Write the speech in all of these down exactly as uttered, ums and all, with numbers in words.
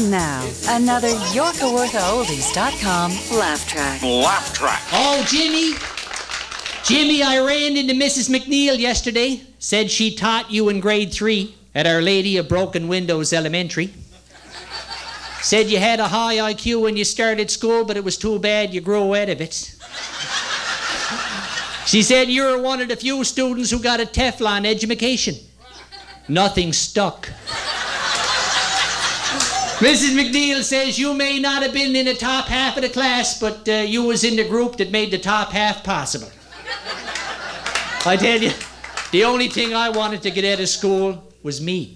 Now, another Yorka Wortha Oldies dot com laugh track. Laugh track. Oh, Jimmy. Jimmy, I ran into Missus McNeil yesterday. Said she taught you in grade three at Our Lady of Broken Windows Elementary. Said you had a high I Q when you started school, but it was too bad you grew out of it. She said you were one of the few students who got a Teflon education. Nothing stuck. Missus McNeil says you may not have been in the top half of the class, but uh, you was in the group that made the top half possible. I tell you, the only thing I wanted to get out of school was me.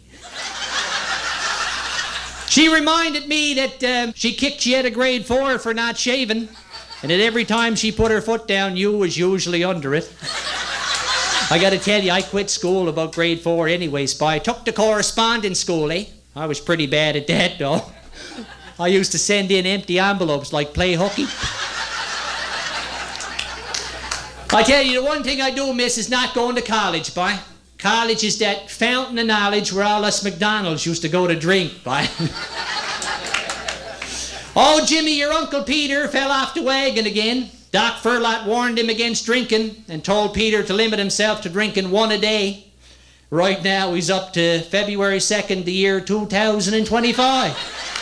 She reminded me that um, she kicked you out of grade four for not shaving, and that every time she put her foot down, you was usually under it. I gotta tell you, I quit school about grade four anyway, Spy. Took the correspondence school, eh? I was pretty bad at that, though. I used to send in empty envelopes like play hooky. I tell you, the one thing I do miss is not going to college, boy. College is that fountain of knowledge where all us McDonald's used to go to drink, boy. Oh, Jimmy, your Uncle Peter fell off the wagon again. Doc Furlot warned him against drinking and told Peter to limit himself to drinking one a day. Right now, he's up to February second, the year two thousand twenty-five.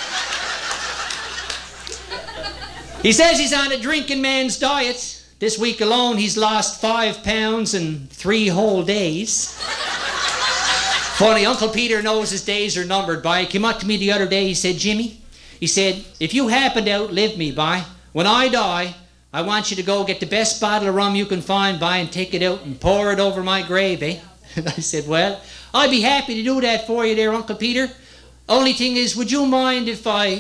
He says he's on a drinking man's diet. This week alone, he's lost five pounds in three whole days. Funny, Uncle Peter knows his days are numbered, boy. He came up to me the other day, he said, Jimmy, he said, if you happen to outlive me, boy, when I die, I want you to go get the best bottle of rum you can find, boy, and take it out and pour it over my grave, eh? And I said, well, I'd be happy to do that for you there, Uncle Peter. Only thing is, would you mind if I